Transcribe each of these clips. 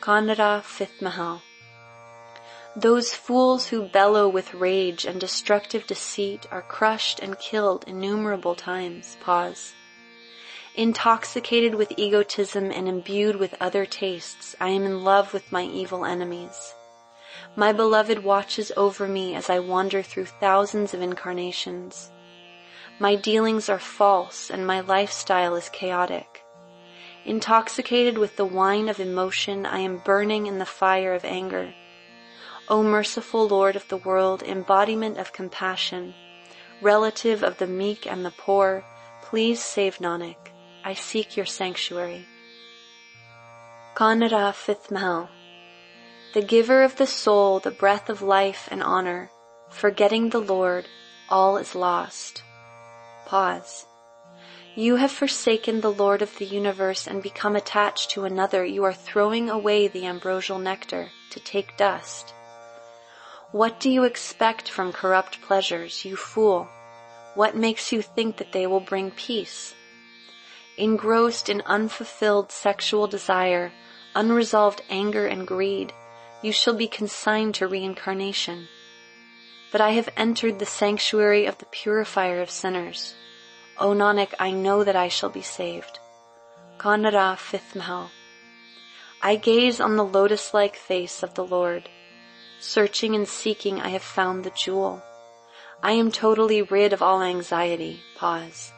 Kannada, 5th Mahal. Those fools who bellow with rage and destructive deceit are crushed and killed innumerable times. Pause. Intoxicated with egotism and imbued with other tastes, I am in love with my evil enemies. My beloved watches over me as I wander through thousands of incarnations. My dealings are false and my lifestyle is chaotic. Intoxicated with the wine of emotion, I am burning in the fire of anger. O merciful Lord of the world, embodiment of compassion, relative of the meek and the poor, please save Nanak. I seek your sanctuary. Kannada, 5th Mahal. The giver of the soul, the breath of life and honor, forgetting the Lord, all is lost. Pause. You have forsaken the Lord of the universe and become attached to another. You are throwing away the ambrosial nectar to take dust. What do you expect from corrupt pleasures, you fool? What makes you think that they will bring peace? Engrossed in unfulfilled sexual desire, unresolved anger and greed, you shall be consigned to reincarnation. But I have entered the sanctuary of the purifier of sinners. O Nanak, I know that I shall be saved. Kannada, 5th Mahal. I gaze on the lotus-like face of the Lord. Searching and seeking, I have found the jewel. I am totally rid of all anxiety. Pause.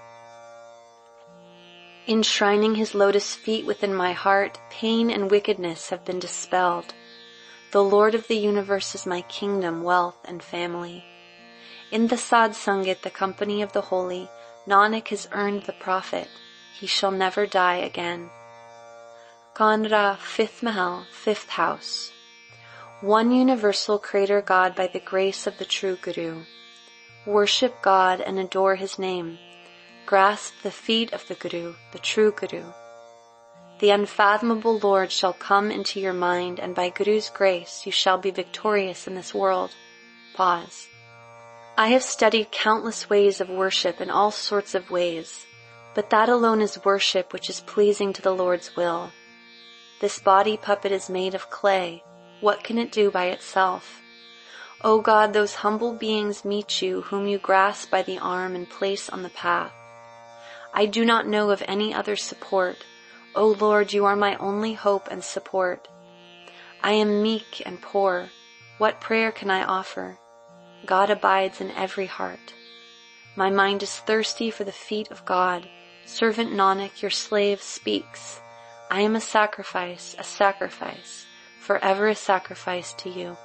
Enshrining his lotus feet within my heart, pain and wickedness have been dispelled. The Lord of the universe is my kingdom, wealth, and family. In the Sad Sangat, the company of the holy, Nanak has earned the profit. He shall never die again. Kannada, 5th Mahal, 5th House. One universal creator God by the grace of the true Guru. Worship God and adore his name. Grasp the feet of the Guru, the true Guru. The unfathomable Lord shall come into your mind, and by Guru's grace you shall be victorious in this world. Pause. I have studied countless ways of worship in all sorts of ways, but that alone is worship which is pleasing to the Lord's will. This body puppet is made of clay. What can it do by itself? O God, those humble beings meet you, whom you grasp by the arm and place on the path. I do not know of any other support. O Lord, you are my only hope and support. I am meek and poor. What prayer can I offer? God abides in every heart. My mind is thirsty for the feet of God. Servant Nanak, your slave, speaks. I am a sacrifice, forever a sacrifice to you.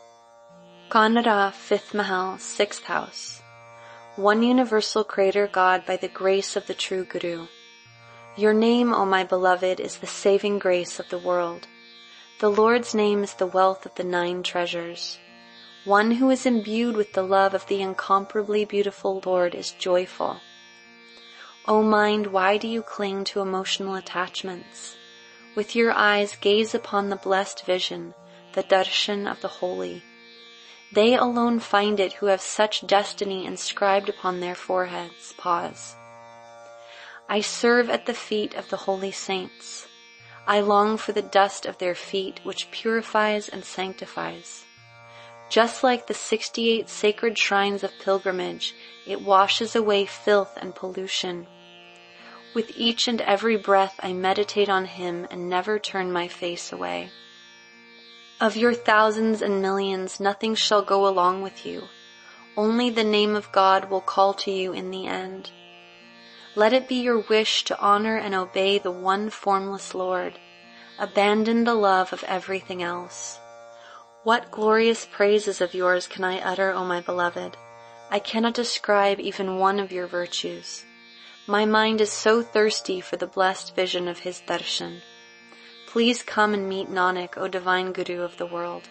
Kannada, 5th Mahal, 6th House. One universal creator God by the grace of the true Guru. Your name, O my beloved, is the saving grace of the world. The Lord's name is the wealth of the 9 treasures. One who is imbued with the love of the incomparably beautiful Lord is joyful. O mind, why do you cling to emotional attachments? With your eyes gaze upon the blessed vision, the darshan of the holy. They alone find it who have such destiny inscribed upon their foreheads. Pause. I serve at the feet of the holy saints. I long for the dust of their feet, which purifies and sanctifies. Just like the 68 sacred shrines of pilgrimage, it washes away filth and pollution. With each and every breath I meditate on him and never turn my face away. Of your thousands and millions, nothing shall go along with you. Only the name of God will call to you in the end. Let it be your wish to honor and obey the one formless Lord. Abandon the love of everything else. What glorious praises of yours can I utter, O my beloved? I cannot describe even one of your virtues. My mind is so thirsty for the blessed vision of his darshan. Please come and meet Nanak, O divine Guru of the world.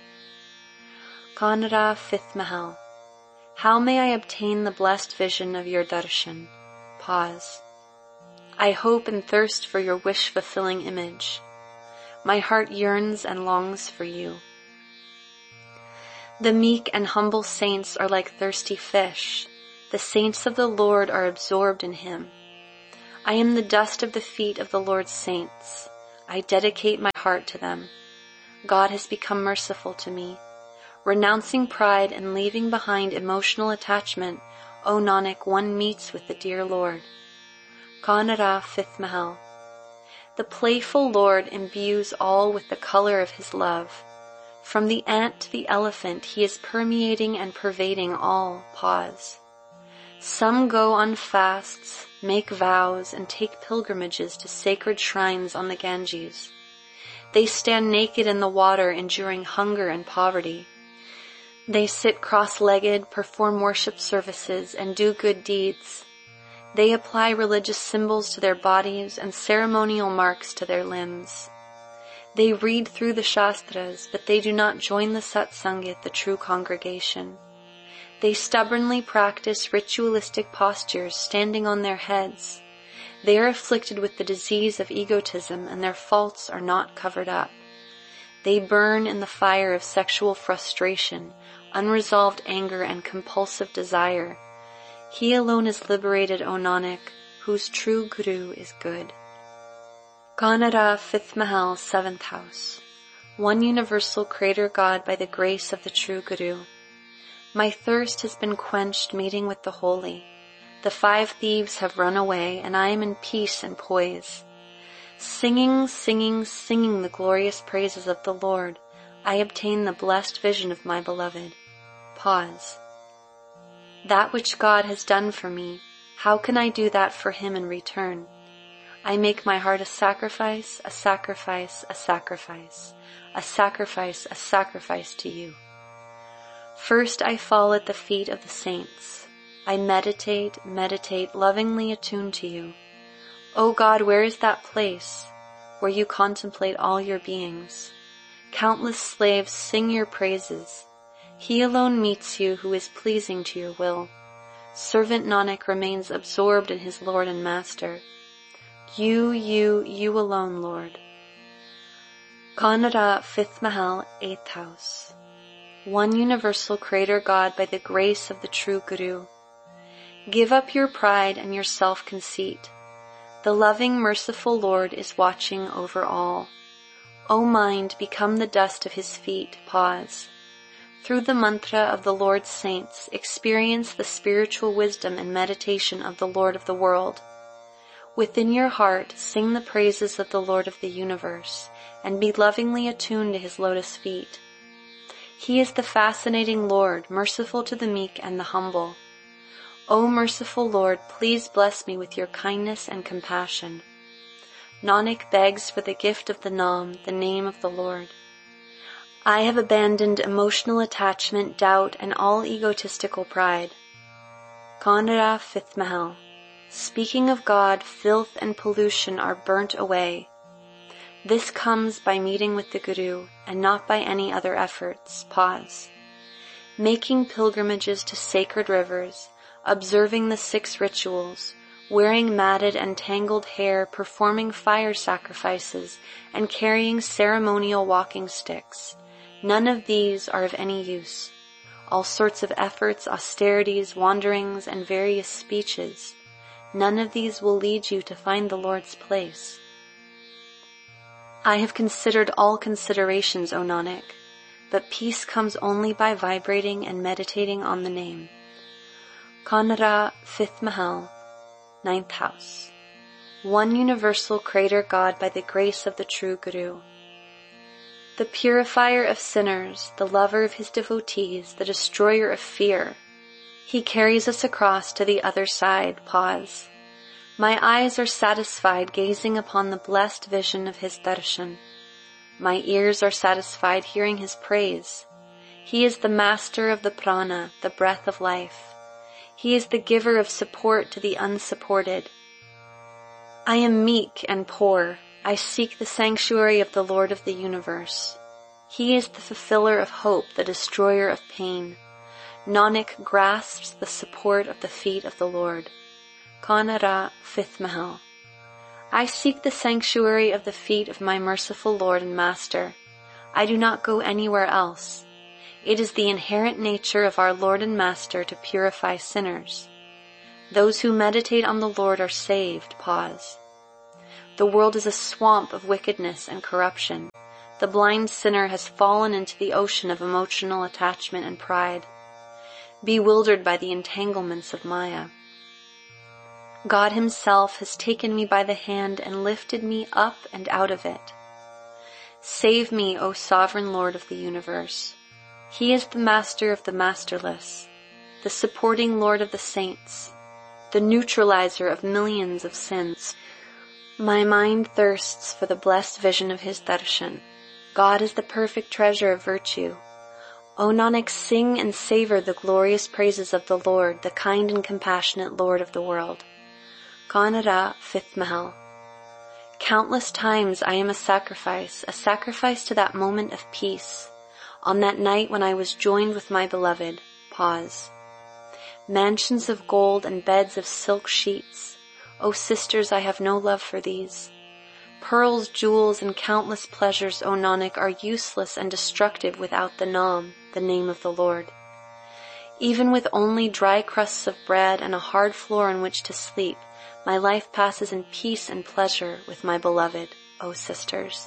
Kannada, 5th Mahal. How may I obtain the blessed vision of your darshan? Pause. I hope and thirst for your wish-fulfilling image. My heart yearns and longs for you. The meek and humble saints are like thirsty fish. The saints of the Lord are absorbed in him. I am the dust of the feet of the Lord's saints. I dedicate my heart to them. God has become merciful to me. Renouncing pride and leaving behind emotional attachment, O Nanak, one meets with the dear Lord. Kanara, 5th Mahal. The playful Lord imbues all with the color of his love. From the ant to the elephant, he is permeating and pervading all. Pause. Some go on fasts, make vows, and take pilgrimages to sacred shrines on the Ganges. They stand naked in the water, enduring hunger and poverty. They sit cross-legged, perform worship services, and do good deeds. They apply religious symbols to their bodies and ceremonial marks to their limbs. They read through the Shastras, but they do not join the Satsangit, the true congregation. They stubbornly practice ritualistic postures, standing on their heads. They are afflicted with the disease of egotism, and their faults are not covered up. They burn in the fire of sexual frustration, unresolved anger, and compulsive desire. He alone is liberated, O Nanak, whose true Guru is good. Kanara, 5th Mahal, 7th House. One universal Creator God by the grace of the true Guru. My thirst has been quenched meeting with the holy. The 5 thieves have run away, and I am in peace and poise. Singing, singing, singing the glorious praises of the Lord, I obtain the blessed vision of my beloved. Pause. That which God has done for me, how can I do that for him in return? I make my heart a sacrifice, a sacrifice, a sacrifice, a sacrifice, a sacrifice to you. First I fall at the feet of the saints. I meditate, lovingly attuned to you. O God, where is that place where you contemplate all your beings? Countless slaves sing your praises. He alone meets you who is pleasing to your will. Servant Nanak remains absorbed in his Lord and Master. You alone, Lord. Kanara, 5th Mahal, 8th House. One universal Creator God by the grace of the true Guru. Give up your pride and your self-conceit. The loving, merciful Lord is watching over all. O mind, become the dust of his feet. Pause. Through the mantra of the Lord's saints, experience the spiritual wisdom and meditation of the Lord of the world. Within your heart, sing the praises of the Lord of the universe, and be lovingly attuned to his lotus feet. He is the fascinating Lord, merciful to the meek and the humble. O merciful Lord, please bless me with your kindness and compassion. Nanak begs for the gift of the Naam, the name of the Lord. I have abandoned emotional attachment, doubt, and all egotistical pride. Kanara, 5th Mahal. Speaking of God, filth and pollution are burnt away. This comes by meeting with the Guru, and not by any other efforts. Pause. Making pilgrimages to sacred rivers, observing the 6 rituals, wearing matted and tangled hair, performing fire sacrifices, and carrying ceremonial walking sticks. None of these are of any use. All sorts of efforts, austerities, wanderings, and various speeches. None of these will lead you to find the Lord's place. I have considered all considerations, O Nanak, but peace comes only by vibrating and meditating on the name. Kanara, 5th Mahal, 9th House. One universal Creator God by the grace of the true Guru. The purifier of sinners, the lover of his devotees, the destroyer of fear. He carries us across to the other side. Pause. My eyes are satisfied gazing upon the blessed vision of his darshan. My ears are satisfied hearing his praise. He is the master of the prana, the breath of life. He is the giver of support to the unsupported. I am meek and poor. I seek the sanctuary of the Lord of the universe. He is the fulfiller of hope, the destroyer of pain. Nanak grasps the support of the feet of the Lord. Kanara, 5th Mahal. I seek the sanctuary of the feet of my merciful Lord and Master. I do not go anywhere else. It is the inherent nature of our Lord and Master to purify sinners. Those who meditate on the Lord are saved. Pause. The world is a swamp of wickedness and corruption. The blind sinner has fallen into the ocean of emotional attachment and pride, bewildered by the entanglements of Maya. God himself has taken me by the hand and lifted me up and out of it. Save me, O sovereign Lord of the universe. He is the master of the masterless, the supporting Lord of the saints, the neutralizer of millions of sins. My mind thirsts for the blessed vision of his darshan. God is the perfect treasure of virtue. O Nanak, sing and savor the glorious praises of the Lord, the kind and compassionate Lord of the world. Kanara, 5th Mahal. Countless times I am a sacrifice to that moment of peace, on that night when I was joined with my beloved. Pause. Mansions of gold and beds of silk sheets. O sisters, I have no love for these. Pearls, jewels, and countless pleasures, O Nanak, are useless and destructive without the Naam, the name of the Lord. Even with only dry crusts of bread and a hard floor on which to sleep, my life passes in peace and pleasure with my beloved, O sisters.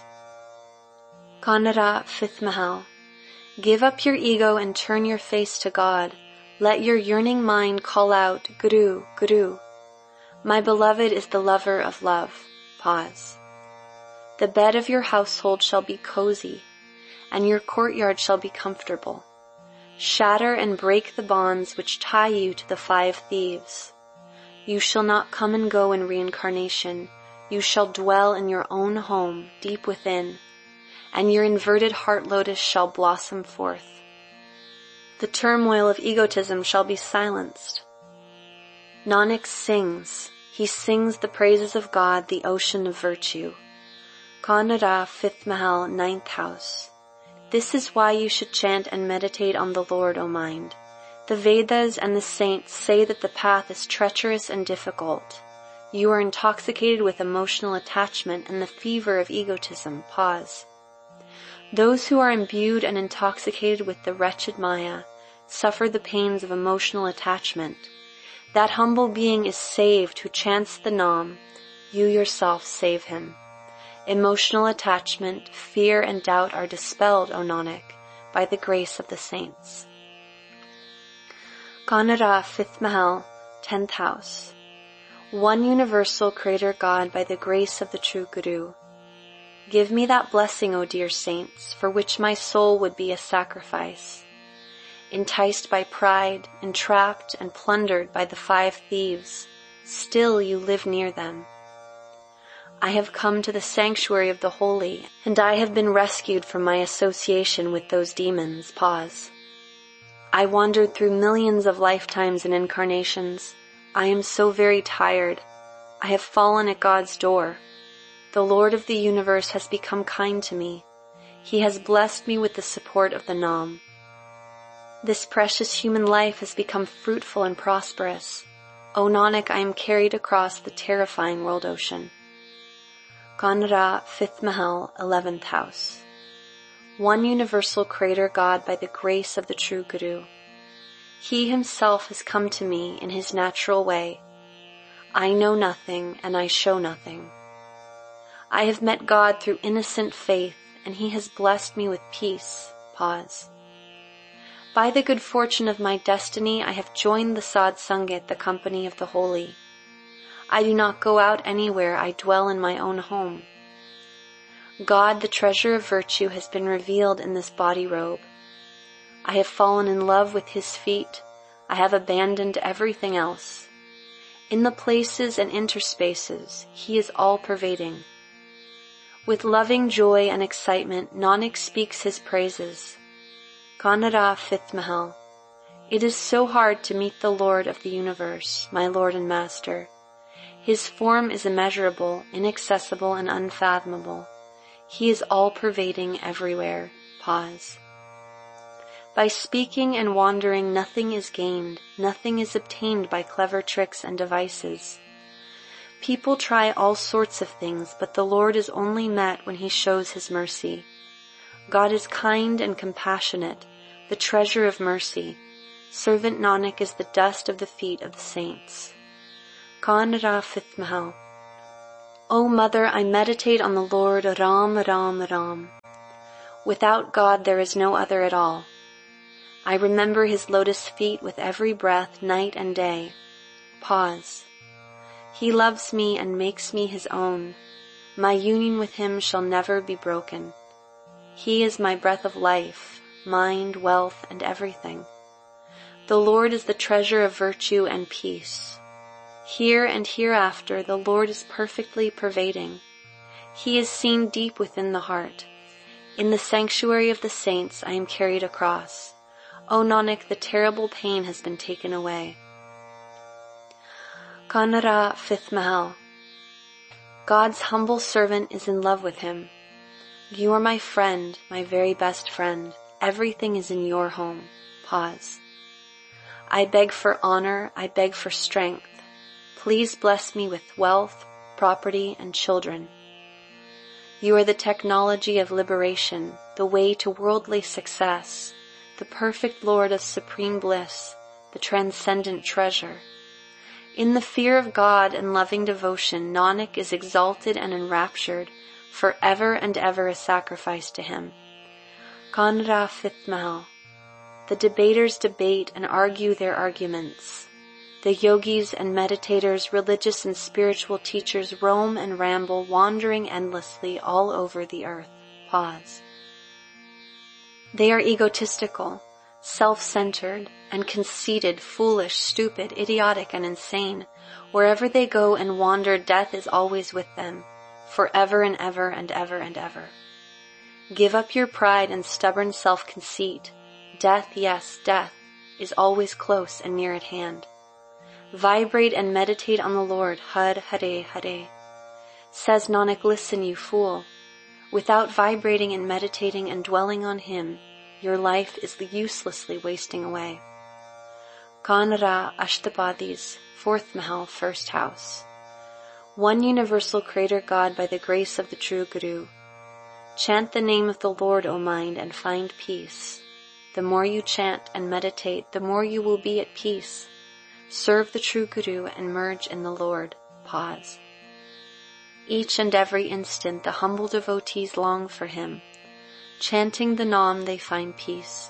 Kanara, 5th Mahal. Give up your ego and turn your face to God. Let your yearning mind call out, Guru, Guru. My beloved is the lover of love. Pause. The bed of your household shall be cozy, and your courtyard shall be comfortable. Shatter and break the bonds which tie you to the 5 thieves. You shall not come and go in reincarnation. You shall dwell in your own home, deep within, and your inverted heart lotus shall blossom forth. The turmoil of egotism shall be silenced. Nanak sings. He sings the praises of God, the ocean of virtue. Kanara, 5th Mahal, 9th house. This is why you should chant and meditate on the Lord, O mind. The Vedas and the saints say that the path is treacherous and difficult. You are intoxicated with emotional attachment and the fever of egotism. Pause. Those who are imbued and intoxicated with the wretched Maya suffer the pains of emotional attachment. That humble being is saved who chants the Naam. You yourself save him. Emotional attachment, fear, and doubt are dispelled, O Nanak, by the grace of the saints. Kanara, 5th Mahal, 10th house. One universal Creator God by the grace of the true Guru. Give me that blessing, O dear saints, for which my soul would be a sacrifice. Enticed by pride, entrapped and plundered by the 5 thieves, still you live near them. I have come to the sanctuary of the holy, and I have been rescued from my association with those demons. Pause. I wandered through millions of lifetimes and incarnations. I am so very tired. I have fallen at God's door. The Lord of the universe has become kind to me. He has blessed me with the support of the Naam. This precious human life has become fruitful and prosperous. O Nanak, I am carried across the terrifying world ocean. Kanara, 5th Mahal, 11th house. One universal Creator God by the grace of the true Guru. He himself has come to me in his natural way. I know nothing and I show nothing. I have met God through innocent faith, and he has blessed me with peace. Pause. By the good fortune of my destiny, I have joined the Sadh Sangat, the company of the holy. I do not go out anywhere, I dwell in my own home. God, the treasure of virtue, has been revealed in this body robe. I have fallen in love with his feet. I have abandoned everything else. In the places and interspaces, he is all-pervading. With loving joy and excitement, Nanak speaks his praises. Kanara, 5th Mahal. It is so hard to meet the Lord of the universe, my Lord and Master. His form is immeasurable, inaccessible, and unfathomable. He is all-pervading everywhere. Pause. By speaking and wandering, nothing is gained, nothing is obtained by clever tricks and devices. People try all sorts of things, but the Lord is only met when he shows his mercy. God is kind and compassionate, the treasure of mercy. Servant Nanak is the dust of the feet of the saints. Kanara, 5th Mahal. O Mother, I meditate on the Lord Ram, Ram, Ram. Without God there is no other at all. I remember his lotus feet with every breath, night and day. Pause. He loves me and makes me his own. My union with him shall never be broken. He is my breath of life, mind, wealth, and everything. The Lord is the treasure of virtue and peace. Here and hereafter the Lord is perfectly pervading. He is seen deep within the heart. In the sanctuary of the saints I am carried across. O Nanak, the terrible pain has been taken away. Kanara, 5th Mahal. God's humble servant is in love with him. You are my friend, my very best friend. Everything is in your home. Pause. I beg for honor, I beg for strength. Please bless me with wealth, property, and children. You are the technology of liberation, the way to worldly success, the perfect Lord of supreme bliss, the transcendent treasure. In the fear of God and loving devotion, Nanak is exalted and enraptured, forever and ever a sacrifice to him. Kanra, 5th Mahal. The debaters debate and argue their arguments. The yogis and meditators, religious and spiritual teachers roam and ramble, wandering endlessly all over the earth. Pause. They are egotistical, self-centered, and conceited, foolish, stupid, idiotic, and insane. Wherever they go and wander, death is always with them, forever and ever and ever and ever. Give up your pride and stubborn self-conceit. Death, yes, death, is always close and near at hand. Vibrate and meditate on the Lord, Har Hare Hare. Says Nanak, listen, you fool. Without vibrating and meditating and dwelling on him, your life is uselessly wasting away. Kanra, Ashtabadis, 4th Mahal, 1st House. One universal creator God by the grace of the true Guru. Chant the name of the Lord, O mind, and find peace. The more you chant and meditate, the more you will be at peace. Serve the true Guru and merge in the Lord. Pause. Each and every instant the humble devotees long for him. Chanting the Nam they find peace.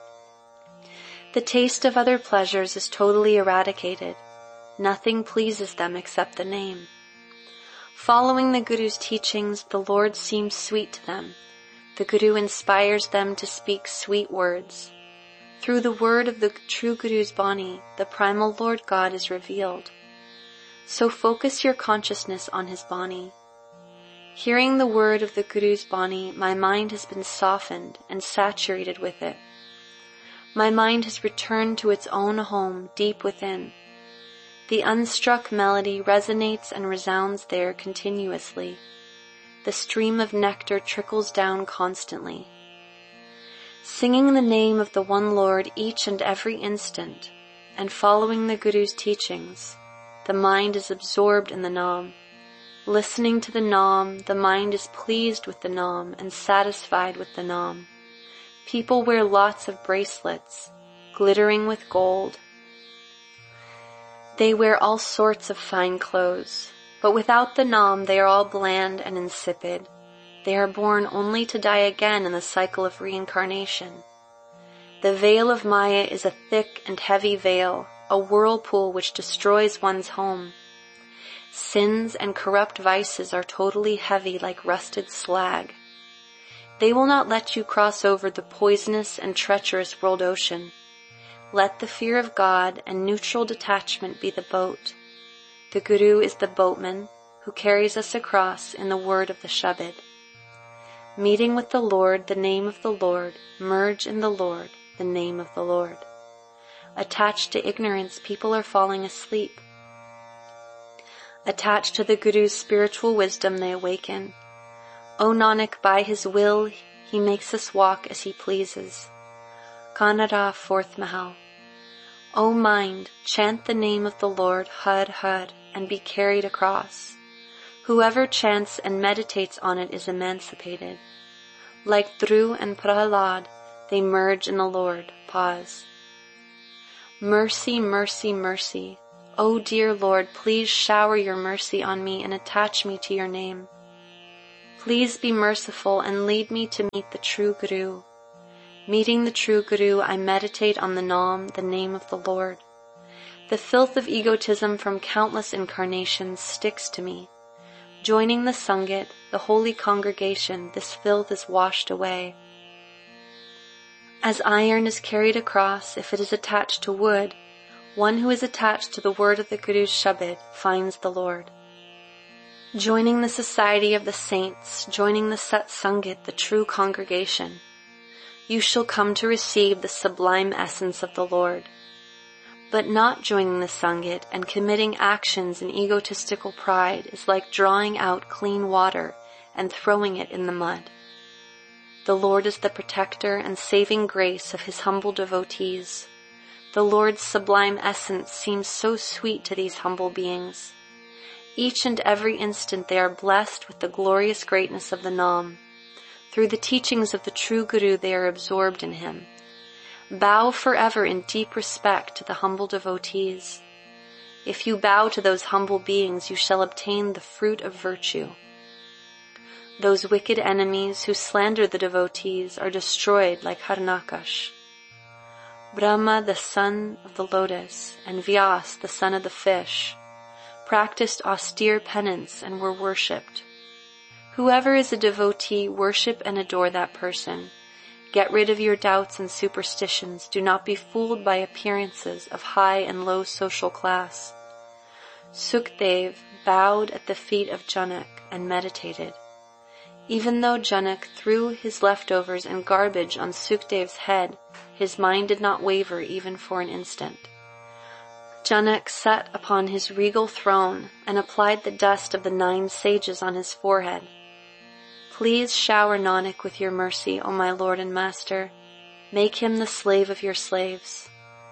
The taste of other pleasures is totally eradicated. Nothing pleases them except the name. Following the Guru's teachings, the Lord seems sweet to them. The Guru inspires them to speak sweet words. Through the word of the true Guru's Bani, the primal Lord God is revealed. So focus your consciousness on his Bani. Hearing the word of the Guru's Bani, my mind has been softened and saturated with it. My mind has returned to its own home deep within. The unstruck melody resonates and resounds there continuously. The stream of nectar trickles down constantly. Singing the name of the one Lord each and every instant, and following the Guru's teachings, the mind is absorbed in the Nam. Listening to the Nam, the mind is pleased with the Nam and satisfied with the Nam. People wear lots of bracelets, glittering with gold. They wear all sorts of fine clothes, but without the Nam they are all bland and insipid. They are born only to die again in the cycle of reincarnation. The veil of Maya is a thick and heavy veil, a whirlpool which destroys one's home. Sins and corrupt vices are totally heavy like rusted slag. They will not let you cross over the poisonous and treacherous world ocean. Let the fear of God and neutral detachment be the boat. The Guru is the boatman who carries us across in the word of the Shabad. Meeting with the Lord, the name of the Lord, merge in the Lord, the name of the Lord. Attached to ignorance, people are falling asleep. Attached to the Guru's spiritual wisdom, they awaken. O Nanak, by his will, he makes us walk as he pleases. Kanara, 4th Mahal. O mind, chant the name of the Lord, Har Har, and be carried across. Whoever chants and meditates on it is emancipated. Like Dhru and Prahlad, they merge in the Lord. Pause. Mercy, mercy, mercy. O dear Lord, please shower your mercy on me and attach me to your name. Please be merciful and lead me to meet the true Guru. Meeting the true Guru, I meditate on the Nam, the name of the Lord. The filth of egotism from countless incarnations sticks to me. Joining the Sangit, the holy congregation, this filth is washed away. As iron is carried across if it is attached to wood, one who is attached to the word of the Guru's Shabad finds the Lord. Joining the society of the saints, joining the Sat Sangit, the true congregation, you shall come to receive the sublime essence of the Lord. But not joining the Sangit and committing actions in egotistical pride is like drawing out clean water and throwing it in the mud. The Lord is the protector and saving grace of his humble devotees. The Lord's sublime essence seems so sweet to these humble beings. Each and every instant they are blessed with the glorious greatness of the Nam. Through the teachings of the true Guru they are absorbed in him. Bow forever in deep respect to the humble devotees. If you bow to those humble beings, you shall obtain the fruit of virtue. Those wicked enemies who slander the devotees are destroyed like Harnakash. Brahma, the son of the lotus, and Vyas, the son of the fish, practiced austere penance and were worshipped. Whoever is a devotee, worship and adore that person. Get rid of your doubts and superstitions. Do not be fooled by appearances of high and low social class. Sukdev bowed at the feet of Janak and meditated. Even though Janak threw his leftovers and garbage on Sukdev's head, his mind did not waver even for an instant. Janak sat upon his regal throne and applied the dust of the 9 sages on his forehead. Please shower Nanak with your mercy, O my Lord and Master. Make him the slave of your slaves.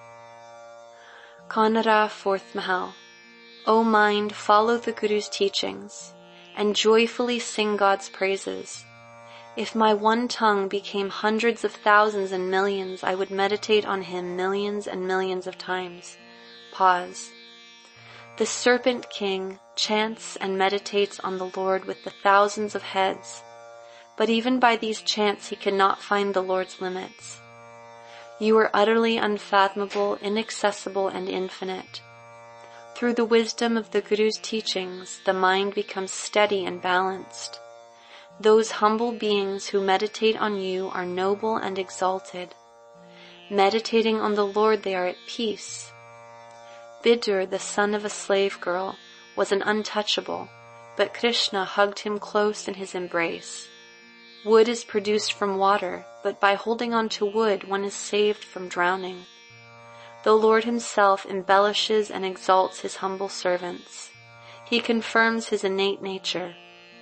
Kanara, 4th Mahal. O mind, follow the Guru's teachings and joyfully sing God's praises. If my one tongue became hundreds of thousands and millions, I would meditate on him millions and millions of times. Pause. The Serpent King chants and meditates on the Lord with the thousands of heads, but even by these chants he cannot find the Lord's limits. You are utterly unfathomable, inaccessible, and infinite. Through the wisdom of the Guru's teachings, the mind becomes steady and balanced. Those humble beings who meditate on you are noble and exalted. Meditating on the Lord, they are at peace. Vidur, the son of a slave girl, was an untouchable, but Krishna hugged him close in his embrace. Wood is produced from water, but by holding on to wood, one is saved from drowning. The Lord himself embellishes and exalts his humble servants. He confirms his innate nature.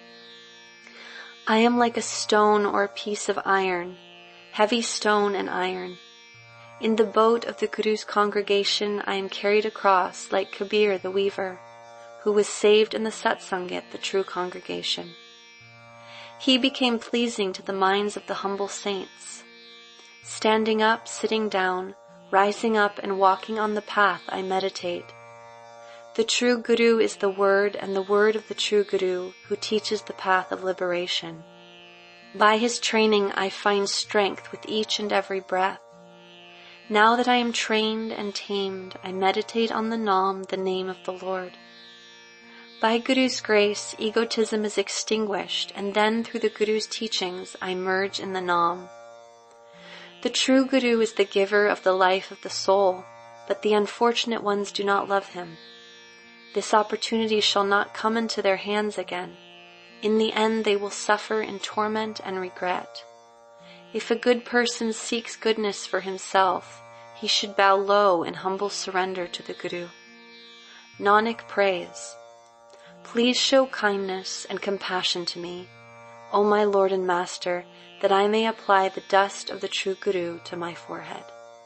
I am like a stone or a piece of iron, heavy stone and iron. In the boat of the Guru's congregation, I am carried across like Kabir the weaver, who was saved in the Satsangit, the true congregation. He became pleasing to the minds of the humble saints. Standing up, sitting down, rising up and walking on the path, I meditate. The true Guru is the word and the word of the true Guru who teaches the path of liberation. By his training I find strength with each and every breath. Now that I am trained and tamed, I meditate on the Nam, the name of the Lord. By Guru's grace, egotism is extinguished, and then through the Guru's teachings, I merge in the Nam. The true Guru is the giver of the life of the soul, but the unfortunate ones do not love him. This opportunity shall not come into their hands again. In the end, they will suffer in torment and regret. If a good person seeks goodness for himself, he should bow low in humble surrender to the Guru. Nanak prays, please show kindness and compassion to me, O my Lord and Master, that I may apply the dust of the true Guru to my forehead.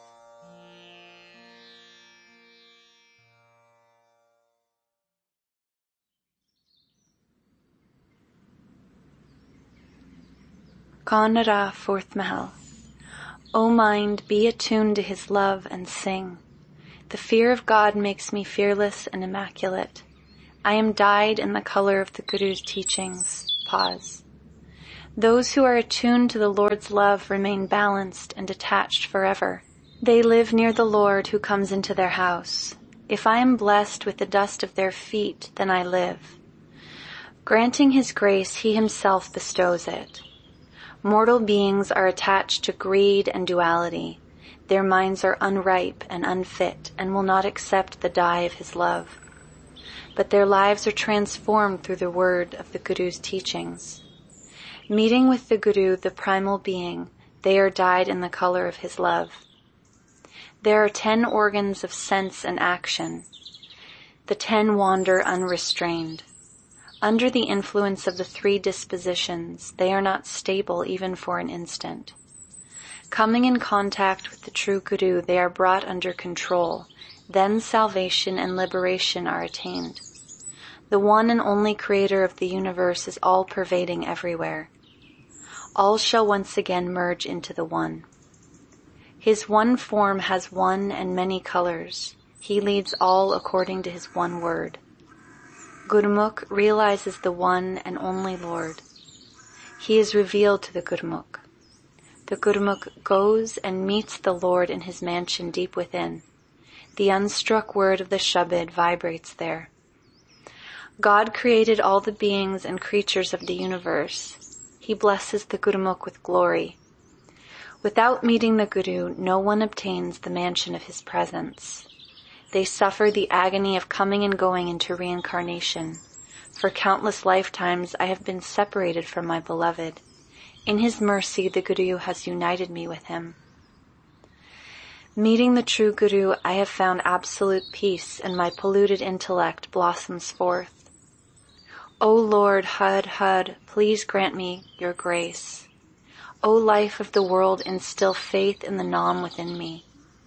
Kanara, 4th Mahal. O mind, be attuned to his love and sing. The fear of God makes me fearless and immaculate. I am dyed in the color of the Guru's teachings. Pause. Those who are attuned to the Lord's love remain balanced and detached forever. They live near the Lord who comes into their house. If I am blessed with the dust of their feet, then I live. Granting his grace, he himself bestows it. Mortal beings are attached to greed and duality. Their minds are unripe and unfit and will not accept the dye of his love. But their lives are transformed through the word of the Guru's teachings. Meeting with the Guru, the primal being, they are dyed in the color of his love. There are 10 organs of sense and action. The 10 wander unrestrained. Under the influence of the 3 dispositions, they are not stable even for an instant. Coming in contact with the true Guru, they are brought under control. Then salvation and liberation are attained. The one and only creator of the universe is all-pervading everywhere. All shall once again merge into the one. His one form has one and many colors. He leads all according to his one word. Gurmukh realizes the one and only Lord. He is revealed to the Gurmukh. The Gurmukh goes and meets the Lord in his mansion deep within. The unstruck word of the Shabad vibrates there. God created all the beings and creatures of the universe. He blesses the Gurmukh with glory. Without meeting the Guru, no one obtains the mansion of his presence. They suffer the agony of coming and going into reincarnation. For countless lifetimes I have been separated from my beloved. In his mercy, the Guru has united me with him. Meeting the true Guru, I have found absolute peace, and my polluted intellect blossoms forth. O Lord Hud, please grant me your grace. O life of the world, instill faith in the Nam within me.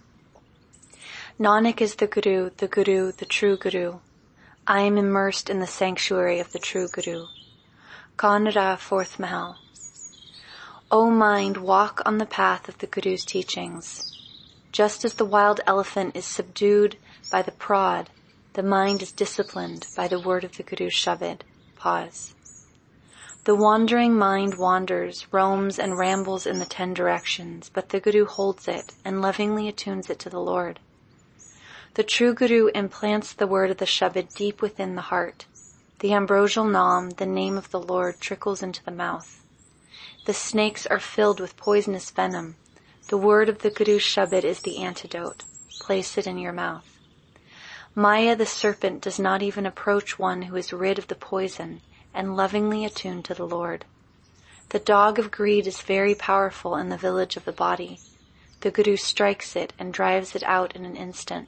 Nanak is the Guru, the true Guru. I am immersed in the sanctuary of the true Guru. Kanara, 4th Mahal. O mind, walk on the path of the Guru's teachings. Just as the wild elephant is subdued by the prod, the mind is disciplined by the word of the Guru's Shabad. Pause. The wandering mind wanders, roams, and rambles in the 10 directions, but the Guru holds it and lovingly attunes it to the Lord. The true Guru implants the word of the Shabad deep within the heart. The ambrosial Nam, the name of the Lord, trickles into the mouth. The snakes are filled with poisonous venom. The word of the Guru's Shabad is the antidote. Place it in your mouth. Maya the serpent does not even approach one who is rid of the poison and lovingly attuned to the Lord. The dog of greed is very powerful in the village of the body. The Guru strikes it and drives it out in an instant.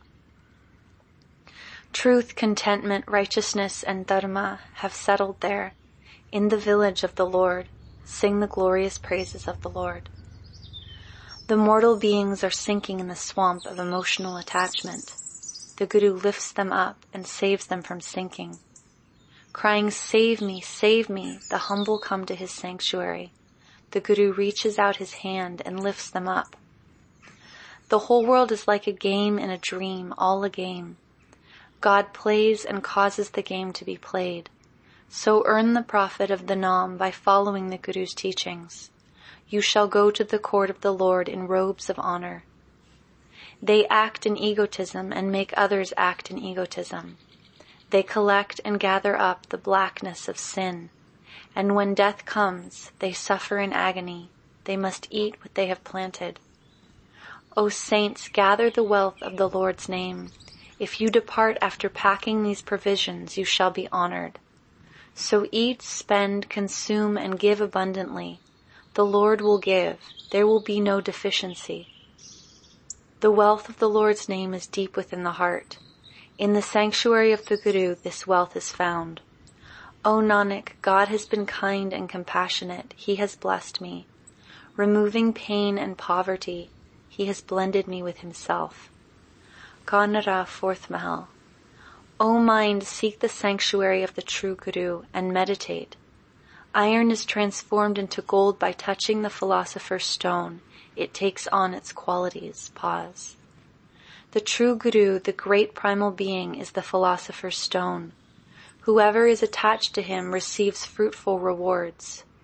Truth, contentment, righteousness, and dharma have settled there. In the village of the Lord, sing the glorious praises of the Lord. The mortal beings are sinking in the swamp of emotional attachment. The Guru lifts them up and saves them from sinking. Crying, save me, the humble come to his sanctuary. The Guru reaches out his hand and lifts them up. The whole world is like a game in a dream, all a game. God plays and causes the game to be played. So earn the profit of the Nam by following the Guru's teachings. You shall go to the court of the Lord in robes of honor. They act in egotism and make others act in egotism. They collect and gather up the blackness of sin. And when death comes, they suffer in agony. They must eat what they have planted. O saints, gather the wealth of the Lord's name. If you depart after packing these provisions, you shall be honored. So eat, spend, consume, and give abundantly. The Lord will give. There will be no deficiency. The wealth of the Lord's name is deep within the heart. In the sanctuary of the Guru, this wealth is found. O Nanak, God has been kind and compassionate. He has blessed me. Removing pain and poverty, He has blended me with Himself. Kanara, 4th Mahal. O mind, seek the sanctuary of the true Guru and meditate. Iron is transformed into gold by touching the philosopher's stone. It takes on its qualities. Pause. The true Guru, the great primal being, is the philosopher's stone. Whoever is attached to him receives fruitful rewards.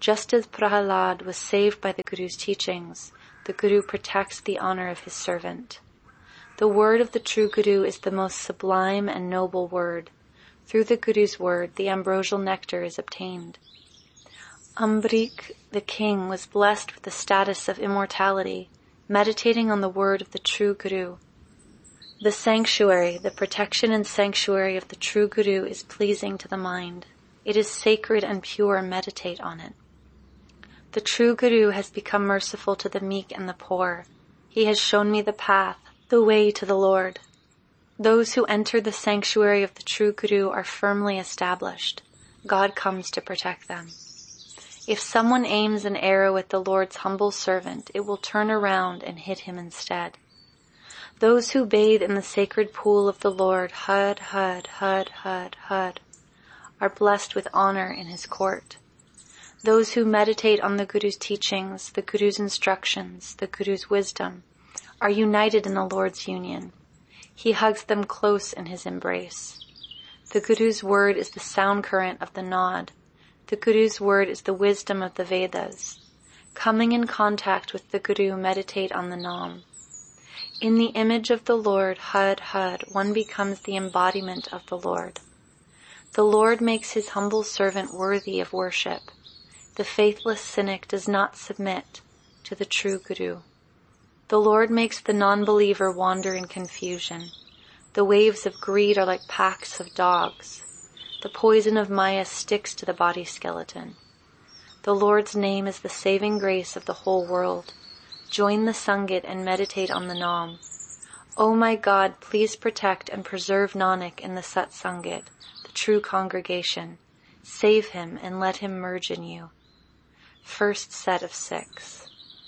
Just as Prahalad was saved by the Guru's teachings, the Guru protects the honor of his servant. The word of the true Guru is the most sublime and noble word. Through the Guru's word, the ambrosial nectar is obtained. Ambrik, the king, was blessed with the status of immortality, meditating on the word of the true Guru. The sanctuary, the protection and sanctuary of the true Guru is pleasing to the mind. It is sacred and pure, meditate on it. The true Guru has become merciful to the meek and the poor. He has shown me the path, the way to the Lord. Those who enter the sanctuary of the true Guru are firmly established. God comes to protect them. If someone aims an arrow at the Lord's humble servant, it will turn around and hit him instead. Those who bathe in the sacred pool of the Lord, Hud, Hud, Hud, Hud, Hud, are blessed with honor in his court. Those who meditate on the Guru's teachings, the Guru's instructions, the Guru's wisdom, are united in the Lord's union. He hugs them close in his embrace. The Guru's word is the sound current of the Nod. The Guru's word is the wisdom of the Vedas. Coming in contact with the Guru, meditate on the Nam. In the image of the Lord, Hud, Hud, one becomes the embodiment of the Lord. The Lord makes his humble servant worthy of worship. The faithless cynic does not submit to the true Guru. The Lord makes the non-believer wander in confusion. The waves of greed are like packs of dogs. The poison of Maya sticks to the body skeleton. The Lord's name is the saving grace of the whole world. Join the Sangat and meditate on the Nam. O my God, please protect and preserve Nanak in the Sat Sangat, the true congregation. Save him and let him merge in you. First set of 6.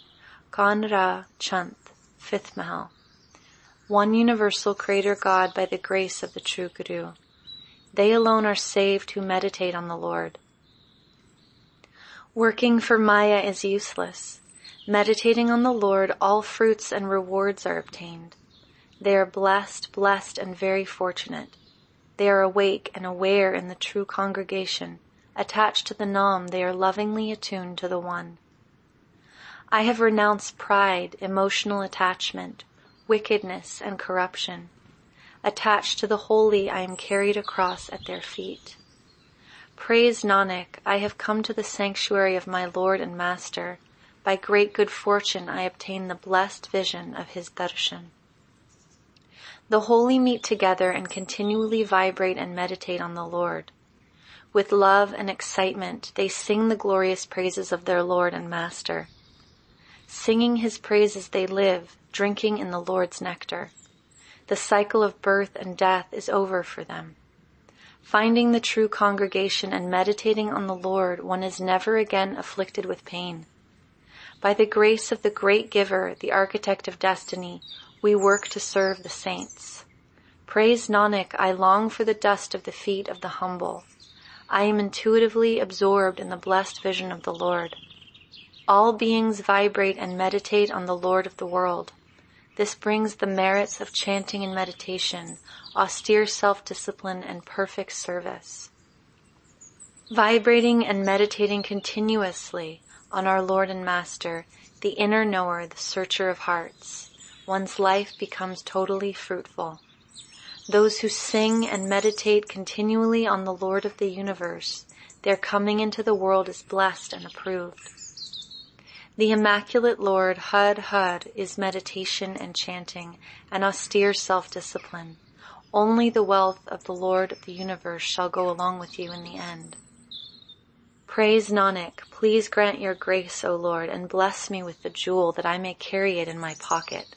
Kanra Chant, 5th Mahal. One universal Creator God by the grace of the true Guru. They alone are saved who meditate on the Lord. Working for Maya is useless. Meditating on the Lord, all fruits and rewards are obtained. They are blessed, and very fortunate. They are awake and aware in the true congregation. Attached to the Nam, they are lovingly attuned to the One. I have renounced pride, emotional attachment, wickedness, and corruption. Attached to the holy, I am carried across at their feet. Praise Nanak, I have come to the sanctuary of my Lord and Master. By great good fortune, I obtain the blessed vision of his darshan. The holy meet together and continually vibrate and meditate on the Lord. With love and excitement, they sing the glorious praises of their Lord and Master. Singing his praises they live, drinking in the Lord's nectar. The cycle of birth and death is over for them. Finding the true congregation and meditating on the Lord, one is never again afflicted with pain. By the grace of the great giver, the architect of destiny, we work to serve the saints. Praise Nanak, I long for the dust of the feet of the humble. I am intuitively absorbed in the blessed vision of the Lord. All beings vibrate and meditate on the Lord of the world. This brings the merits of chanting and meditation, austere self-discipline, and perfect service. Vibrating and meditating continuously on our Lord and Master, the inner knower, the searcher of hearts, one's life becomes totally fruitful. Those who sing and meditate continually on the Lord of the universe, their coming into the world is blessed and approved. The Immaculate Lord, Hud Hud, is meditation and chanting, and austere self-discipline. Only the wealth of the Lord of the universe shall go along with you in the end. Praise Nanak, please grant your grace, O Lord, and bless me with the jewel that I may carry it in my pocket.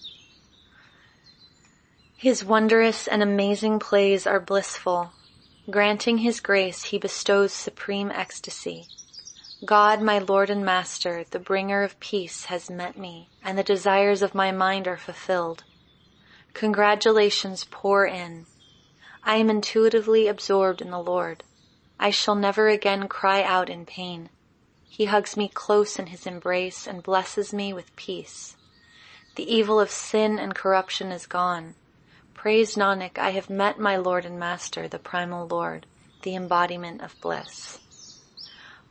His wondrous and amazing plays are blissful. Granting his grace, he bestows supreme ecstasy. God, my Lord and Master, the bringer of peace, has met me, and the desires of my mind are fulfilled. Congratulations pour in. I am intuitively absorbed in the Lord. I shall never again cry out in pain. He hugs me close in his embrace and blesses me with peace. The evil of sin and corruption is gone. Praise Nanak, I have met my Lord and Master, the primal Lord, the embodiment of bliss.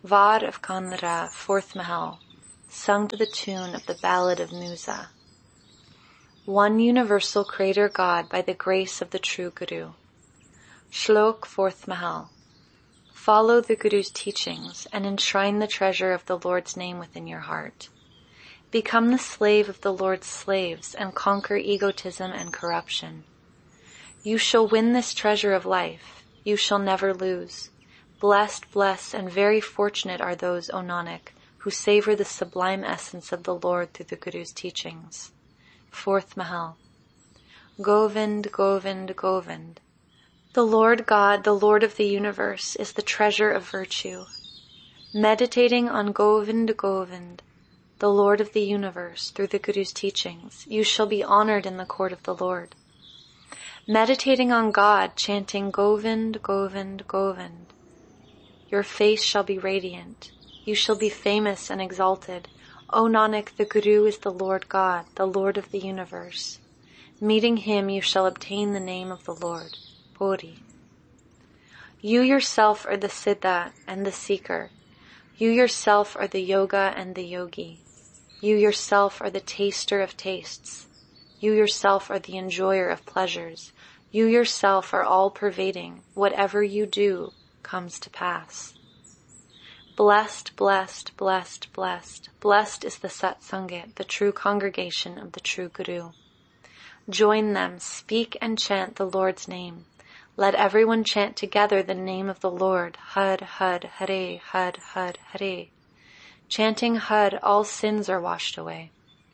Vard of Kanra, 4th Mahal, sung to the tune of the Ballad of Musa. One universal Creator God by the grace of the true Guru. Shlok, 4th Mahal. Follow the Guru's teachings and enshrine the treasure of the Lord's name within your heart. Become the slave of the Lord's slaves and conquer egotism and corruption. You shall win this treasure of life. You shall never lose. Blessed, and very fortunate are those, O Nanak, who savor the sublime essence of the Lord through the Guru's teachings. 4th Mahal. Govind, Govind, Govind. The Lord God, the Lord of the universe, is the treasure of virtue. Meditating on Govind, Govind, the Lord of the universe, through the Guru's teachings, you shall be honored in the court of the Lord. Meditating on God, chanting Govind, Govind, Govind, your face shall be radiant. You shall be famous and exalted. O Nanak, the Guru is the Lord God, the Lord of the universe. Meeting him, you shall obtain the name of the Lord. Bodhi. You yourself are the Siddha and the Seeker. You yourself are the Yoga and the Yogi. You yourself are the taster of tastes. You yourself are the enjoyer of pleasures. You yourself are all-pervading. Whatever you do comes to pass. Blessed, blessed, blessed, blessed. Blessed is the Satsangit, the true congregation of the true Guru. Join them, speak and chant the Lord's name. Let everyone chant together the name of the Lord, Had, Had, Hare, Had, Had, Hare. Chanting Had, all sins are washed away.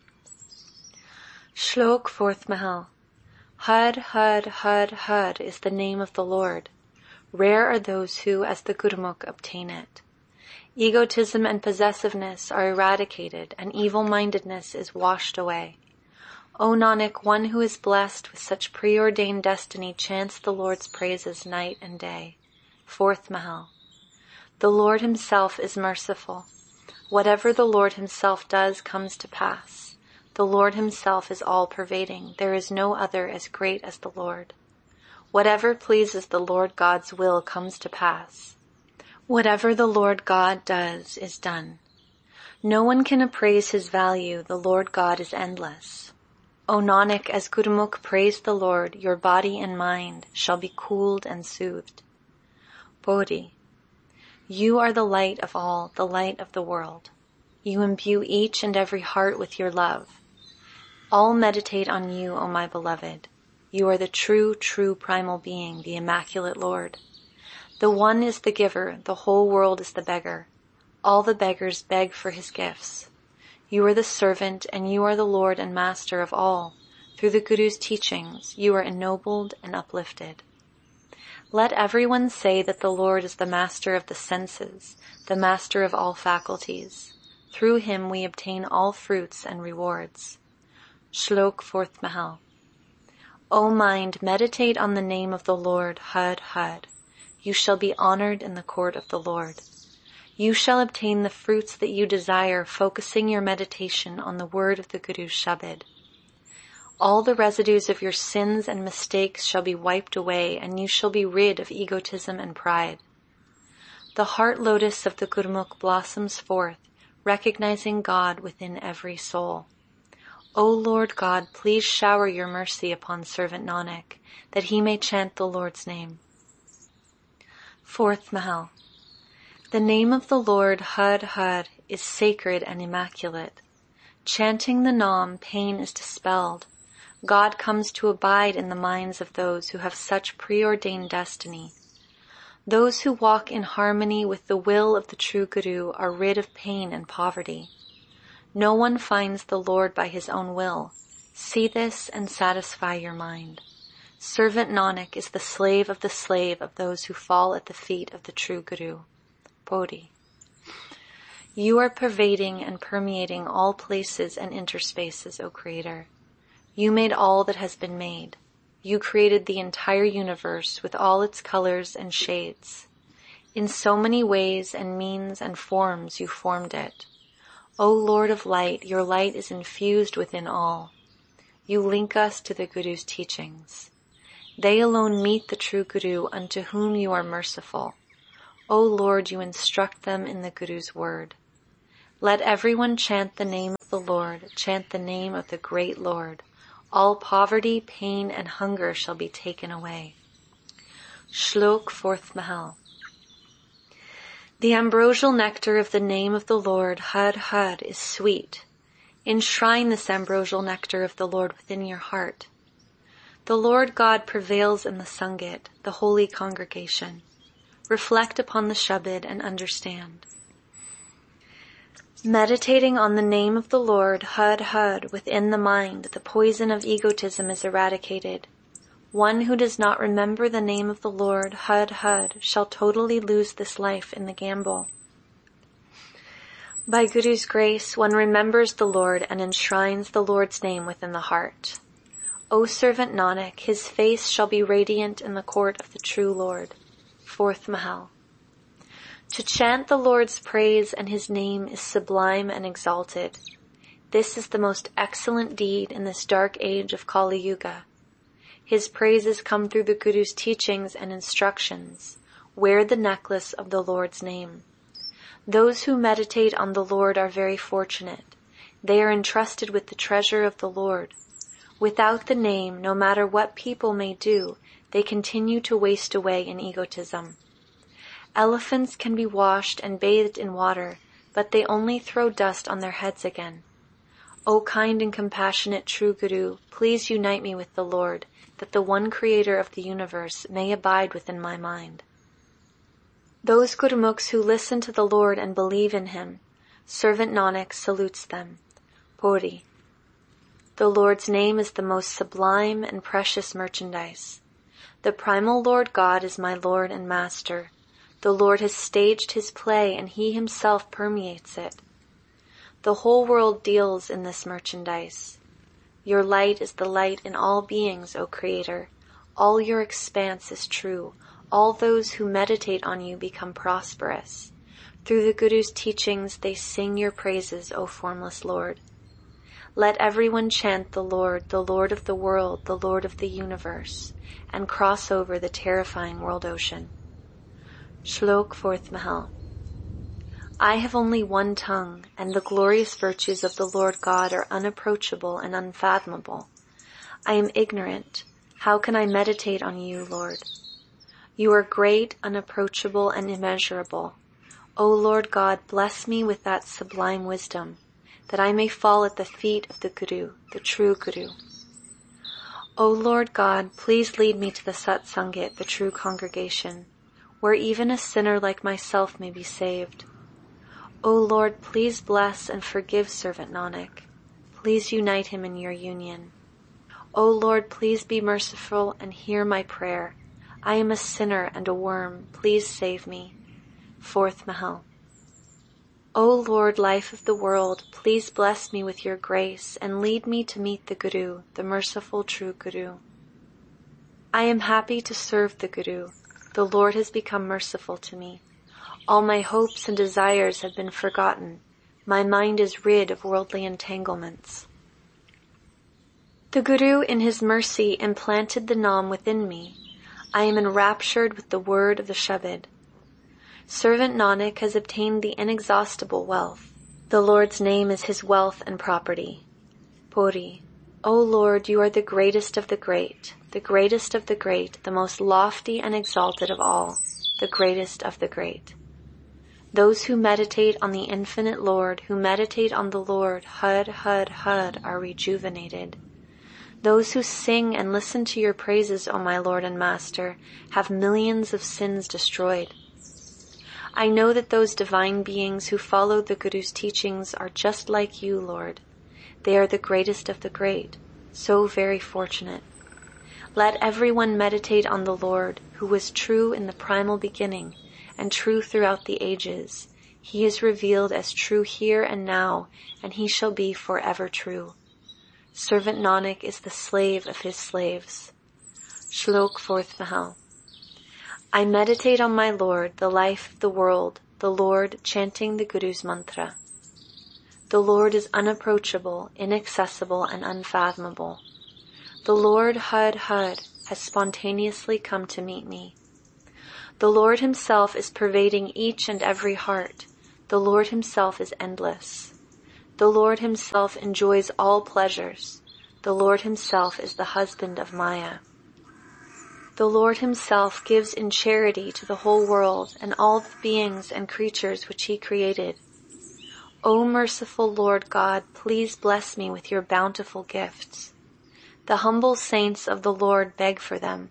Shlok, 4th Mahal. Had, Had, Had, Had is the name of the Lord. Rare are those who, as the Gurmukh, obtain it. Egotism and possessiveness are eradicated, and evil-mindedness is washed away. O Nanak, one who is blessed with such preordained destiny chants the Lord's praises night and day. 4th Mahal. The Lord himself is merciful. Whatever the Lord himself does comes to pass. The Lord himself is all-pervading. There is no other as great as the Lord. Whatever pleases the Lord God's will comes to pass. Whatever the Lord God does is done. No one can appraise his value. The Lord God is endless. O Nanak, as Gurmukh praised the Lord, your body and mind shall be cooled and soothed. Bodhi. You are the light of all, the light of the world. You imbue each and every heart with your love. All meditate on you, O my beloved. You are the true primal being, the immaculate Lord. The one is the giver, the whole world is the beggar. All the beggars beg for his gifts. You are the servant, and you are the Lord and Master of all. Through the Guru's teachings, you are ennobled and uplifted. Let everyone say that the Lord is the master of the senses, the master of all faculties. Through him we obtain all fruits and rewards. Shlok, 4th Mahal. O mind, meditate on the name of the Lord, Had, Had. You shall be honored in the court of the Lord. You shall obtain the fruits that you desire, focusing your meditation on the word of the Guru's Shabad. All the residues of your sins and mistakes shall be wiped away, and you shall be rid of egotism and pride. The heart lotus of the Gurmukh blossoms forth, recognizing God within every soul. O Lord God, please shower your mercy upon servant Nanak, that he may chant the Lord's name. 4th Mahal. The name of the Lord, Had, Had, is sacred and immaculate. Chanting the Nam, pain is dispelled. God comes to abide in the minds of those who have such preordained destiny. Those who walk in harmony with the will of the true Guru are rid of pain and poverty. No one finds the Lord by his own will. See this and satisfy your mind. Servant Nanak is the slave of those who fall at the feet of the true Guru. Bodhi. You are pervading and permeating all places and interspaces, O Creator. You made all that has been made. You created the entire universe with all its colors and shades. In so many ways and means and forms you formed it. O Lord of Light, your light is infused within all. You link us to the Guru's teachings. They alone meet the true Guru, unto whom you are merciful. O Lord, you instruct them in the Guru's word. Let everyone chant the name of the Lord, chant the name of the great Lord. All poverty, pain, and hunger shall be taken away. Shlok 4th Mahal. The ambrosial nectar of the name of the Lord, Har Har, is sweet. Enshrine this ambrosial nectar of the Lord within your heart. The Lord God prevails in the Sangit, the holy congregation. Reflect upon the Shabad and understand. Meditating on the name of the Lord, Har Har, within the mind, the poison of egotism is eradicated. One who does not remember the name of the Lord, Har Har, shall totally lose this life in the gamble. By Guru's grace, one remembers the Lord and enshrines the Lord's name within the heart. O servant Nanak, his face shall be radiant in the court of the true Lord. 4th Mahal. To chant the Lord's praise and his name is sublime and exalted. This is the most excellent deed in this dark age of Kali Yuga. His praises come through the Guru's teachings and instructions. Wear the necklace of the Lord's name. Those who meditate on the Lord are very fortunate. They are entrusted with the treasure of the Lord. Without the name, no matter what people may do, they continue to waste away in egotism. Elephants can be washed and bathed in water, but they only throw dust on their heads again. O kind and compassionate true Guru, please unite me with the Lord, that the one creator of the universe may abide within my mind. Those Gurmukhs who listen to the Lord and believe in him, servant Nanak salutes them. Puri. The Lord's name is the most sublime and precious merchandise. The primal Lord God is my Lord and Master. The Lord has staged his play and he himself permeates it. The whole world deals in this merchandise. Your light is the light in all beings, O Creator. All your expanse is true. All those who meditate on you become prosperous. Through the Guru's teachings they sing your praises, O formless Lord. Let everyone chant the Lord of the world, the Lord of the universe, and cross over the terrifying world ocean. Shlok 4th Mahal. I have only one tongue, and the glorious virtues of the Lord God are unapproachable and unfathomable. I am ignorant. How can I meditate on you, Lord? You are great, unapproachable, and immeasurable. O Lord God, bless me with that sublime wisdom, that I may fall at the feet of the Guru, the true Guru. O Lord God, please lead me to the Satsangit, the true congregation, where even a sinner like myself may be saved. O Lord, please bless and forgive servant Nanak. Please unite him in your union. O Lord, please be merciful and hear my prayer. I am a sinner and a worm. Please save me. 4th Mahal. O Lord, life of the world, please bless me with your grace and lead me to meet the Guru, the merciful true Guru. I am happy to serve the Guru. The Lord has become merciful to me. All my hopes and desires have been forgotten. My mind is rid of worldly entanglements. The Guru in his mercy implanted the Naam within me. I am enraptured with the word of the Shabad. Servant Nanak has obtained the inexhaustible wealth. The Lord's name is his wealth and property. Puri. O Lord, you are the greatest of the great, the most lofty and exalted of all, the greatest of the great. Those who meditate on the infinite Lord, who meditate on the Lord, Har Har Har, are rejuvenated. Those who sing and listen to your praises, O my Lord and Master, have millions of sins destroyed. I know that those divine beings who follow the Guru's teachings are just like you, Lord. They are the greatest of the great, so very fortunate. Let everyone meditate on the Lord, who was true in the primal beginning, and true throughout the ages. He is revealed as true here and now, and he shall be forever true. Servant Nanak is the slave of his slaves. Shlok 4th Mahal. I meditate on my Lord, the life of the world, the Lord chanting the Guru's mantra. The Lord is unapproachable, inaccessible, and unfathomable. The Lord Har Har has spontaneously come to meet me. The Lord himself is pervading each and every heart. The Lord himself is endless. The Lord himself enjoys all pleasures. The Lord himself is the husband of Maya. The Lord himself gives in charity to the whole world and all the beings and creatures which he created. O merciful Lord God, please bless me with your bountiful gifts. The humble saints of the Lord beg for them.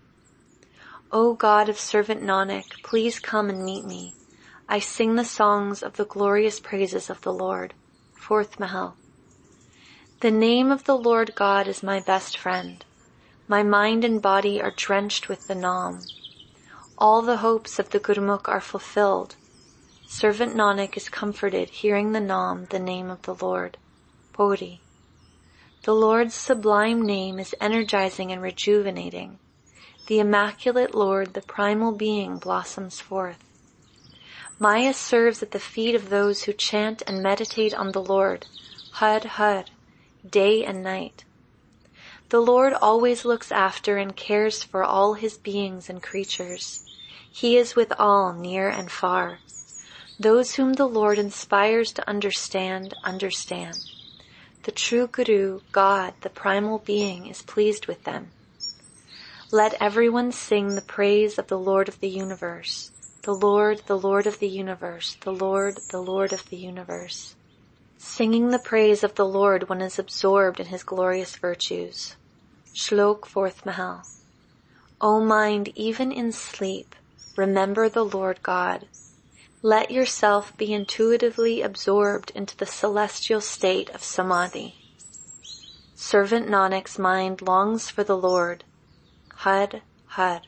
O God of servant Nanak, please come and meet me. I sing the songs of the glorious praises of the Lord. Fourth Mahal. The name of the Lord God is my best friend. My mind and body are drenched with the Naam. All the hopes of the Gurmukh are fulfilled. Servant Nanak is comforted hearing the Naam, the name of the Lord. Pauri. The Lord's sublime name is energizing and rejuvenating. The immaculate Lord, the primal being, blossoms forth. Maya serves at the feet of those who chant and meditate on the Lord, Har Har, day and night. The Lord always looks after and cares for all his beings and creatures. He is with all, near and far. Those whom the Lord inspires to understand, understand. The true Guru, God, the primal being, is pleased with them. Let everyone sing the praise of the Lord of the universe. The Lord of the universe, the Lord of the universe. Singing the praise of the Lord, one is absorbed in his glorious virtues. Shlok 4th Mahal. O mind, even in sleep, remember the Lord God. Let yourself be intuitively absorbed into the celestial state of Samadhi. Servant Nanak's mind longs for the Lord. Har Har.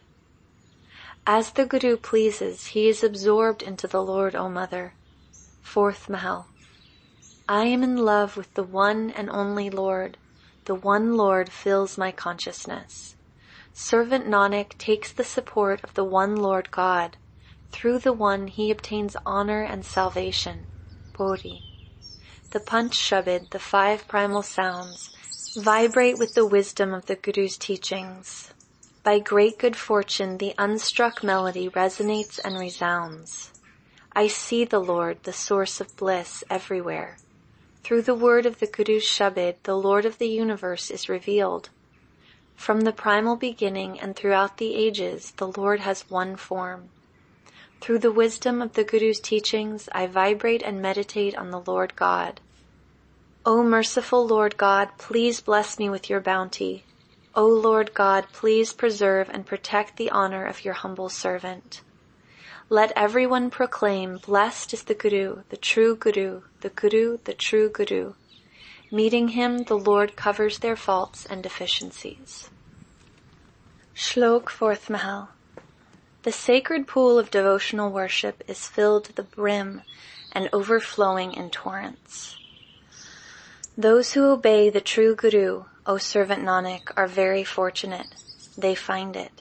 As the Guru pleases, he is absorbed into the Lord, O Mother. 4th Mahal. I am in love with the one and only Lord. The one Lord fills my consciousness. Servant Nanak takes the support of the one Lord God. Through the one he obtains honor and salvation. Pauri. The Panch Shabad, the 5 primal sounds, vibrate with the wisdom of the Guru's teachings. By great good fortune, the unstruck melody resonates and resounds. I see the Lord, the source of bliss, everywhere. Through the word of the Guru's Shabad, the Lord of the universe is revealed. From the primal beginning and throughout the ages, the Lord has one form. Through the wisdom of the Guru's teachings, I vibrate and meditate on the Lord God. O merciful Lord God, please bless me with your bounty. O Lord God, please preserve and protect the honor of your humble servant. Let everyone proclaim, blessed is the Guru, the true Guru, the Guru, the true Guru. Meeting him, the Lord covers their faults and deficiencies. Shlok 4th Mahal. The sacred pool of devotional worship is filled to the brim and overflowing in torrents. Those who obey the true Guru, O servant Nanak, are very fortunate. They find it.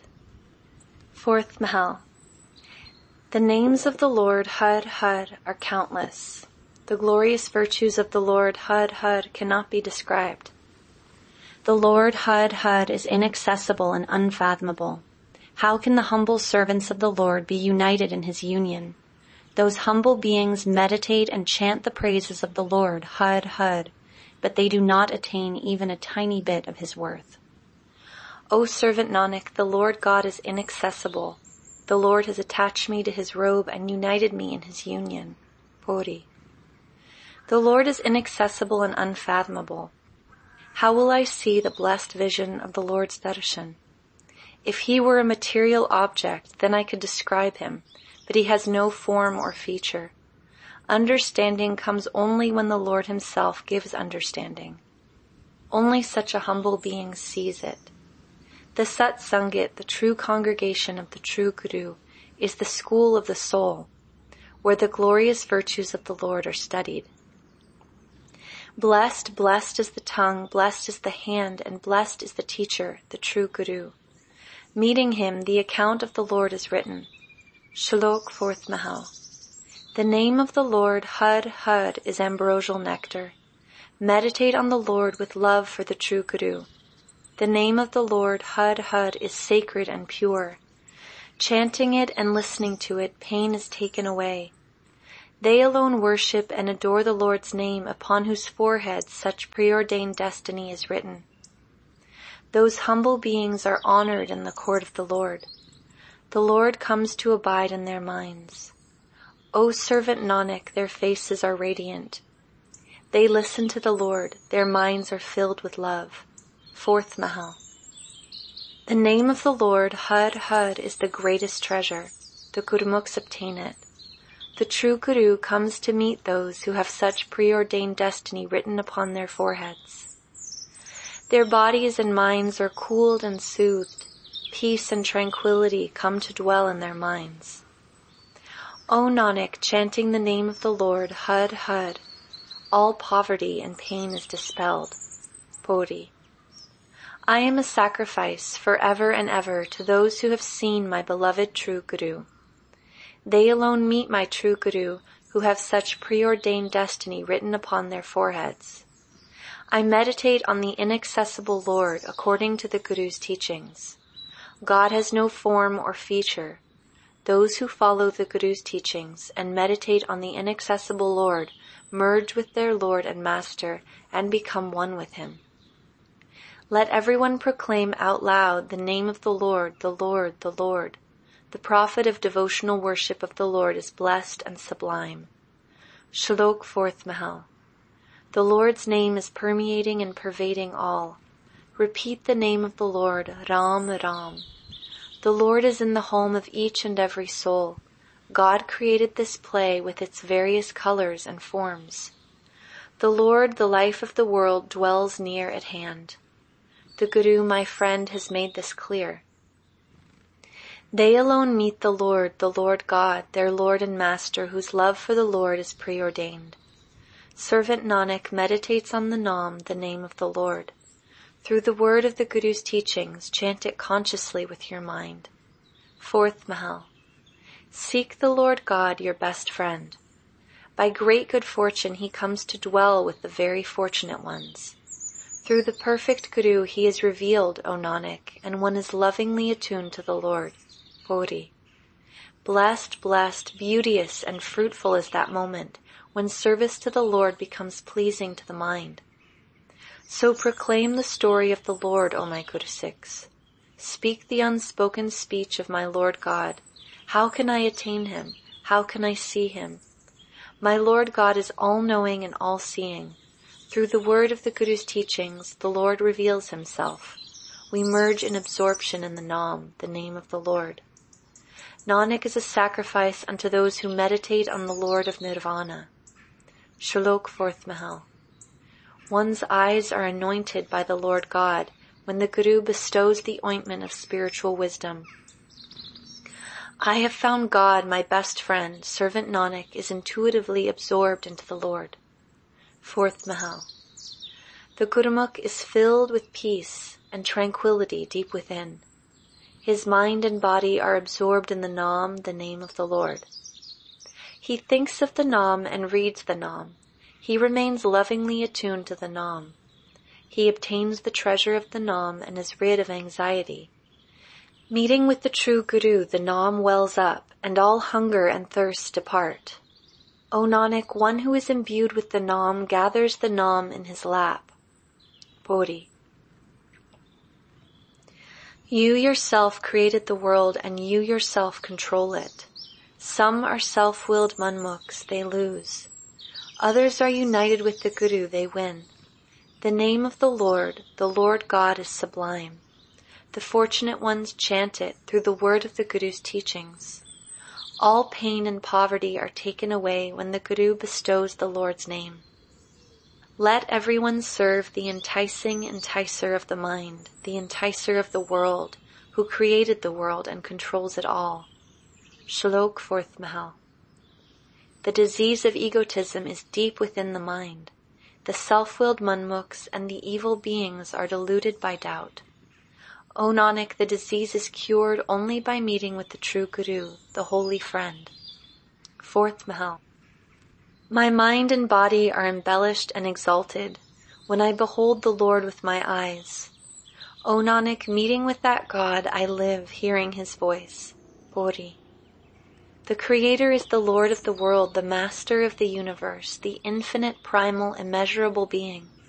4th Mahal. The names of the Lord Har Har are countless. The glorious virtues of the Lord Har Har cannot be described. The Lord Har Har is inaccessible and unfathomable. How can the humble servants of the Lord be united in his union? Those humble beings meditate and chant the praises of the Lord Har Har, but they do not attain even a tiny bit of his worth. O servant Nanak, the Lord God is inaccessible. The Lord has attached me to his robe and united me in his union. Pauri. The Lord is inaccessible and unfathomable. How will I see the blessed vision of the Lord's darshan? If he were a material object, then I could describe him, but he has no form or feature. Understanding comes only when the Lord himself gives understanding. Only such a humble being sees it. The Sat Sangit, the true congregation of the true Guru, is the school of the soul, where the glorious virtues of the Lord are studied. Blessed, blessed is the tongue, blessed is the hand, and blessed is the teacher, the true Guru. Meeting him, the account of the Lord is written. Shlok 4th Mahal. The name of the Lord Har Har is ambrosial nectar. Meditate on the Lord with love for the true Guru. The name of the Lord Har Har is sacred and pure. Chanting it and listening to it, pain is taken away. They alone worship and adore the Lord's name, upon whose foreheads such preordained destiny is written. Those humble beings are honored in the court of the Lord. The Lord comes to abide in their minds. O servant Nanak, their faces are radiant. They listen to the Lord, their minds are filled with love. Fourth Mahal. The name of the Lord, Har Har, is the greatest treasure. The Gurmukhs obtain it. The true Guru comes to meet those who have such preordained destiny written upon their foreheads. Their bodies and minds are cooled and soothed. Peace and tranquility come to dwell in their minds. O Nanak, chanting the name of the Lord, Har Har, all poverty and pain is dispelled. Bodhi. I am a sacrifice forever and ever to those who have seen my beloved true Guru. They alone meet my true Guru, who have such preordained destiny written upon their foreheads. I meditate on the inaccessible Lord according to the Guru's teachings. God has no form or feature. Those who follow the Guru's teachings and meditate on the inaccessible Lord merge with their Lord and Master and become one with Him. Let everyone proclaim out loud the name of the Lord, the Lord, the Lord. The prophet of devotional worship of the Lord is blessed and sublime. Shlok Fourth Mahal. The Lord's name is permeating and pervading all. Repeat the name of the Lord, Ram Ram. The Lord is in the home of each and every soul. God created this play with its various colors and forms. The Lord, the life of the world, dwells near at hand. The Guru, my friend, has made this clear. They alone meet the Lord God, their Lord and Master, whose love for the Lord is preordained. Servant Nanak meditates on the Nam, the name of the Lord. Through the word of the Guru's teachings, chant it consciously with your mind. Fourth Mahal. Seek the Lord God, your best friend. By great good fortune he comes to dwell with the very fortunate ones. Through the perfect Guru he is revealed, O Nanak, and one is lovingly attuned to the Lord. Bodhi. Blessed, blessed, beauteous, and fruitful is that moment when service to the Lord becomes pleasing to the mind. So proclaim the story of the Lord, O my Guru Sikhs. Speak the unspoken speech of my Lord God. How can I attain Him? How can I see Him? My Lord God is all-knowing and all-seeing. Through the word of the Guru's teachings, the Lord reveals Himself. We merge in absorption in the Nam, the name of the Lord. Nanak is a sacrifice unto those who meditate on the Lord of Nirvana. Shlok Fourth Mahal. One's eyes are anointed by the Lord God when the Guru bestows the ointment of spiritual wisdom. I have found God, my best friend. Servant Nanak is intuitively absorbed into the Lord. Fourth Mahal. The Gurmukh is filled with peace and tranquility deep within. His mind and body are absorbed in the Nam, the name of the Lord. He thinks of the Nam and reads the Nam. He remains lovingly attuned to the Nam. He obtains the treasure of the Nam and is rid of anxiety. Meeting with the true Guru, the Nam wells up, and all hunger and thirst depart. O Nanak, one who is imbued with the Nam gathers the Nam in his lap. Bodhi. You yourself created the world and you yourself control it. Some are self-willed manmukhs, they lose. Others are united with the Guru, they win. The name of the Lord God is sublime. The fortunate ones chant it through the word of the Guru's teachings. All pain and poverty are taken away when the Guru bestows the Lord's name. Let everyone serve the enticing enticer of the mind, the enticer of the world, who created the world and controls it all. Shlok Fourth Mahal. The disease of egotism is deep within the mind. The self-willed manmukhs and the evil beings are deluded by doubt. O Nanak, the disease is cured only by meeting with the true Guru, the holy friend. Fourth Mahal. My mind and body are embellished and exalted when I behold the Lord with my eyes. O Nanak, meeting with that God, I live, hearing His voice. Ori. The Creator is the Lord of the world, the Master of the universe, the infinite, primal, immeasurable being.